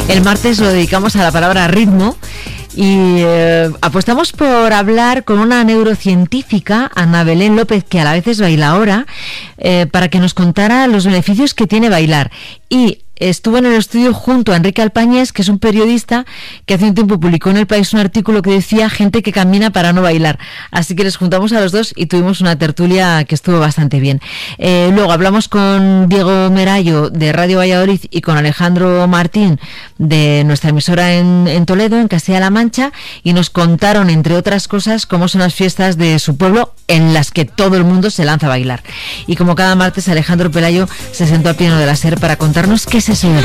El martes lo dedicamos a la palabra ritmo y apostamos por hablar con una neurocientífica, Ana Belén López, que a la vez es bailaora, para que nos contara los beneficios que tiene bailar. Y estuvo en el estudio junto a Enrique Alpáñez, que es un periodista que hace un tiempo publicó en El País un artículo que decía gente que camina para no bailar. Así que les juntamos a los dos y tuvimos una tertulia que estuvo bastante bien. Luego hablamos con Diego Merayo de Radio Valladolid y con Alejandro Martín de nuestra emisora en Toledo, en Castilla-La Mancha, y nos contaron, entre otras cosas, cómo son las fiestas de su pueblo en las que todo el mundo se lanza a bailar. Y como cada martes, Alejandro Pelayo se sentó al piano de la SER para contarnos qué es eso del